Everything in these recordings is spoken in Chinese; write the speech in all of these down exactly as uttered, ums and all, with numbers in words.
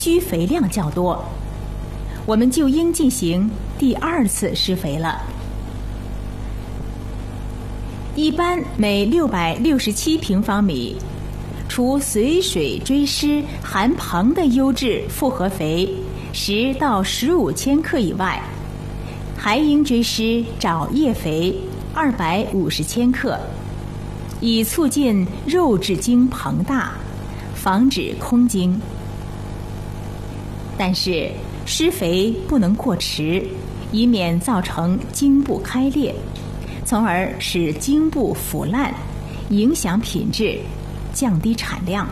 需肥量较多，我们就应进行第二次施肥了。一般每六百六十七平方米，除随水追施含硼的优质复合肥十到十五千克以外，还应追施沼叶肥二百五十千克，以促进肉质茎膨大，防止空茎。但是施肥不能过迟，以免造成茎部开裂，从而使茎部腐烂，影响品质，降低产量。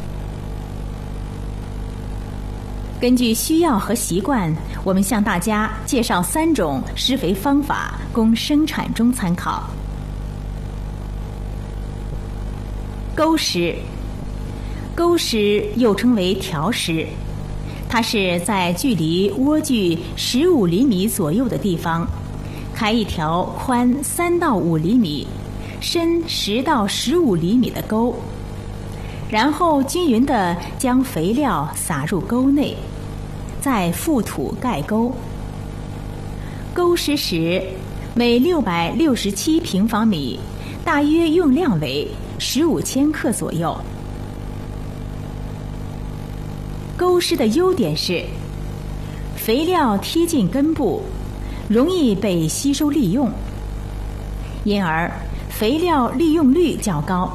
根据需要和习惯，我们向大家介绍三种施肥方法，供生产中参考。沟施，沟施又称为条施，它是在距离莴苣十五厘米左右的地方，开一条宽三到五厘米、深十到十五厘米的沟，然后均匀地将肥料撒入沟内，再覆土盖沟。沟施时，每六百六十七平方米，大约用量为十五千克左右。沟施的优点是，肥料贴近根部，容易被吸收利用，因而肥料利用率较高。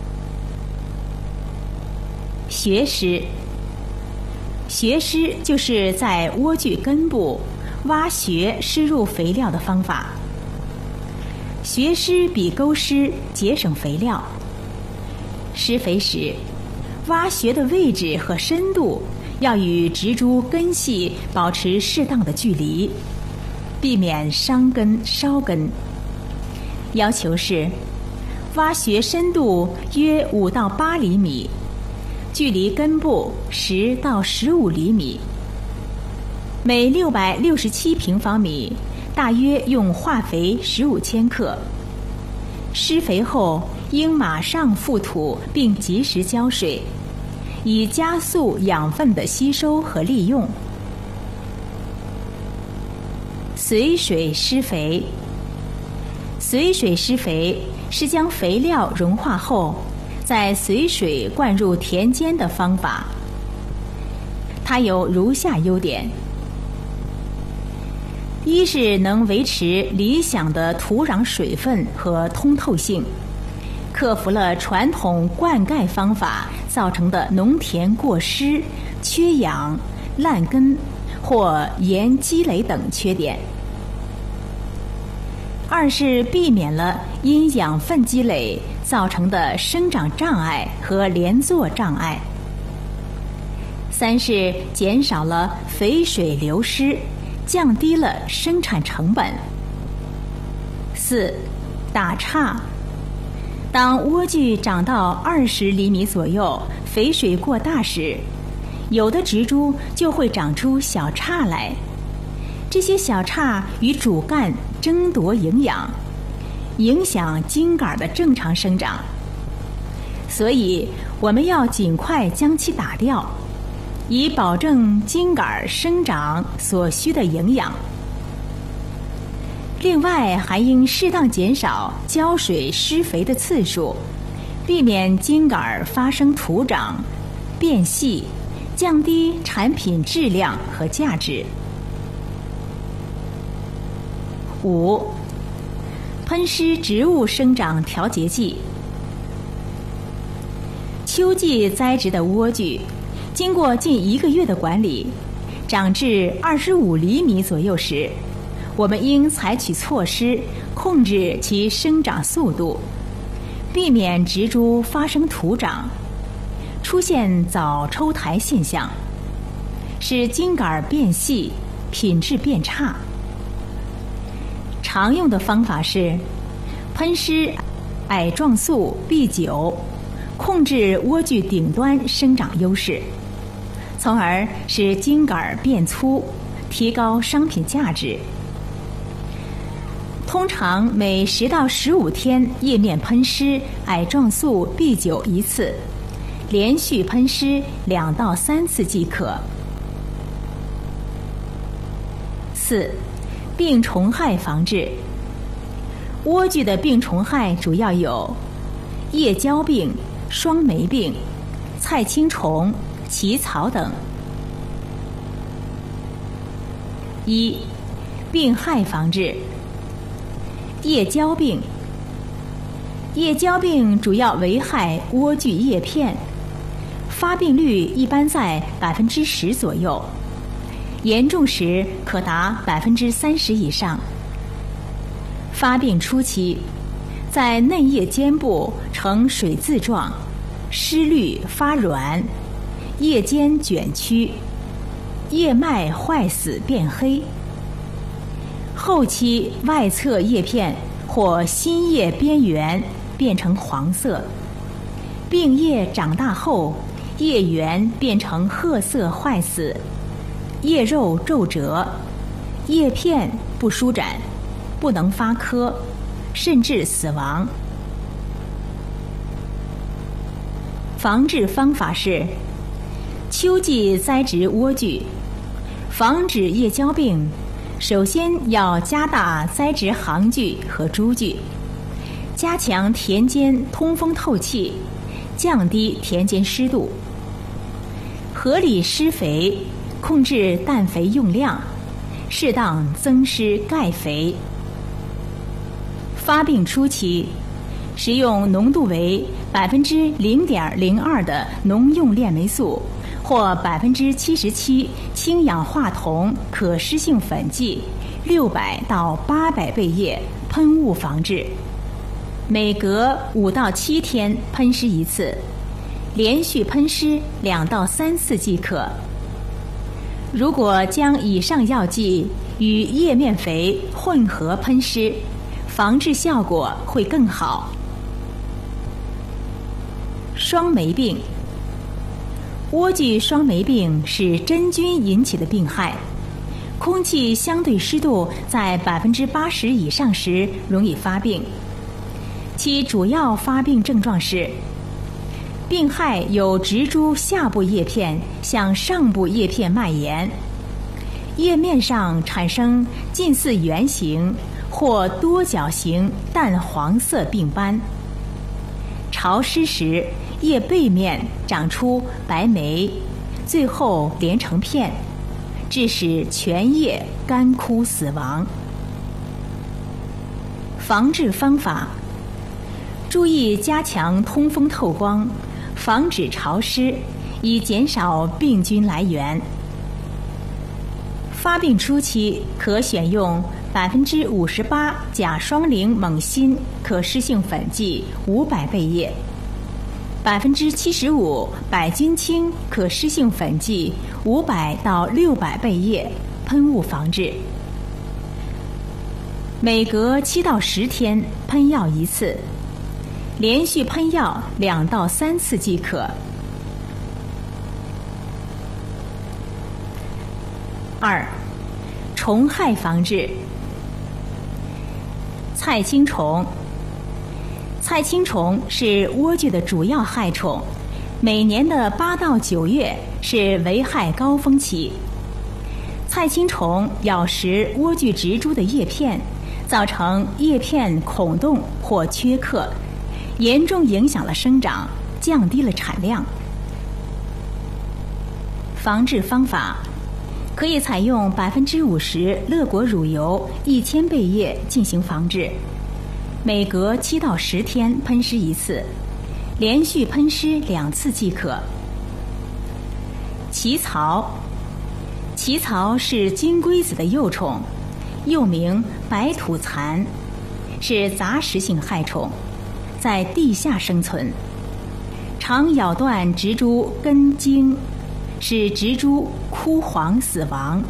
穴施，穴施就是在莴苣根部挖穴施入肥料的方法。穴施比沟施节省肥料。施肥时，挖穴的位置和深度要与植株根系保持适当的距离，避免伤根烧根。要求是挖穴深度约五到八厘米，距离根部十到十五厘米。每六百六十七平方米，大约用化肥十五千克。施肥后应马上覆土，并及时浇水，以加速养分的吸收和利用。随水施肥，随水施肥是将肥料融化后，再随水灌入田间的方法。它有如下优点：一是能维持理想的土壤水分和通透性，克服了传统灌溉方法造成的农田过湿、缺氧、烂根或盐积累等缺点；二是避免了因养分积累造成的生长障碍和连坐障碍；三是减少了肥水流失，降低了生产成本。四、打杈。当莴苣长到二十厘米左右，肥水过大时，有的植株就会长出小杈来。这些小杈与主干争夺营养，影响茎秆的正常生长。所以，我们要尽快将其打掉，以保证茎秆生长所需的营养。另外，还应适当减少浇水施肥的次数，避免茎秆发生徒长、变细，降低产品质量和价值。五、喷施植物生长调节剂。秋季栽植的莴苣，经过近一个月的管理，长至二十五厘米左右时，我们应采取措施控制其生长速度，避免植株发生徒长，出现早抽苔现象，使茎秆变细，品质变差。常用的方法是喷施矮状素 B 九，控制莴苣顶端生长优势，从而使茎秆变粗，提高商品价值。通常每十到十五天叶面喷施矮状素 B 九一次，连续喷施两到三次即可， 四、病虫害防治。莴苣的病虫害主要有叶胶病、霜霉病、菜青虫、起草等。一、病害防治。叶胶病。叶胶病主要危害莴苣叶片，发病率一般在百分之十左右，严重时可达百分之三十以上。发病初期，在嫩叶尖部呈水渍状，湿绿发软，叶尖卷曲，叶脉坏死变黑。后期外侧叶片或新叶边缘变成黄色，病叶长大后，叶缘变成褐色坏死，叶肉皱褶，叶片不舒展，不能发科，甚至死亡。防治方法是：秋季栽植莴苣，防止叶胶病，首先要加大栽植行距和株距，加强田间通风透气，降低田间湿度，合理施肥，控制氮肥用量，适当增施钙肥。发病初期，使用浓度为百分之零点零二的农用链霉素或百分之七十七氢氧化铜可施性粉剂六百到八百倍液喷雾防治，每隔五到七天喷施一次，连续喷施两到三次即可。如果将以上药剂与叶面肥混合喷施，防治效果会更好。霜霉病。莴苣霜霉病是真菌引起的病害，空气相对湿度在百分之八十以上时容易发病。其主要发病症状是：病害有植株下部叶片向上部叶片蔓延，叶面上产生近似圆形或多角形淡黄色病斑。潮湿时，叶背面长出白霉，最后连成片，致使全叶干枯死亡。防治方法：注意加强通风透光，防止潮湿，以减少病菌来源。发病初期可选用百分之五十八甲双苓锰锌可施性粉剂五百倍液，百分之七十五百菌清可施性粉剂五百到六百倍液喷雾防治，每隔七到十天喷药一次，连续喷药两到三次即可。二、虫害防治。菜青虫。菜青虫是莴苣的主要害虫，每年的八到九月是危害高峰期。菜青虫咬食莴苣植株的叶片，造成叶片孔洞或缺刻，严重影响了生长，降低了产量。防治方法：可以采用百分之五十乐果乳油一千倍液进行防治，每隔七到十天喷施一次，连续喷施两次即可。奇草。奇草是金龟子的幼虫，又名白土蚕，是杂食性害虫，在地下生存，常咬断植株根茎，使植株枯黄死亡。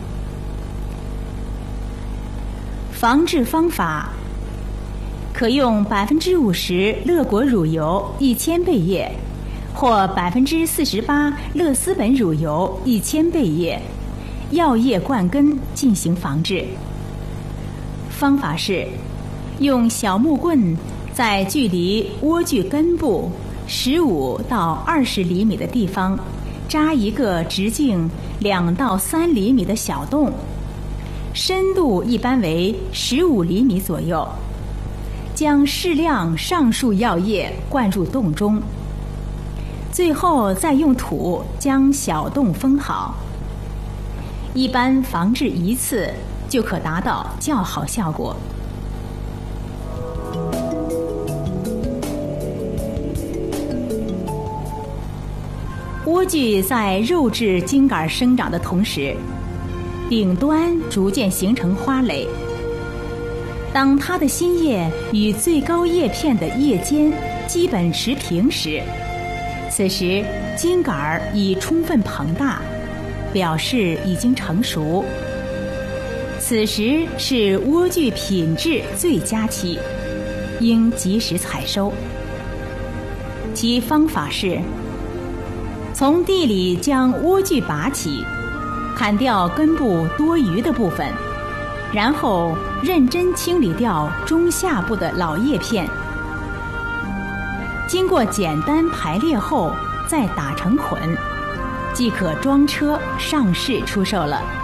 防治方法：可用百分之五十乐果乳油一千倍液，或百分之四十八乐丝本乳油一千倍液，药液灌根进行防治。方法是：用小木棍在距离莴苣根部十五到二十厘米的地方扎一个直径两到三厘米的小洞， 深度一般为十五厘米左右，将适量上述药液灌入洞中，最后再用土将小洞封好。一般防治一次就可达到较好效果。莴苣在肉质茎秆生长的同时，顶端逐渐形成花蕾。当它的新叶与最高叶片的叶尖基本持平时，此时茎秆已充分膨大，表示已经成熟。此时是莴苣品质最佳期，应及时采收。其方法是：从地里将莴苣拔起，砍掉根部多余的部分，然后认真清理掉中下部的老叶片。经过简单排列后，再打成捆，即可装车上市出售了。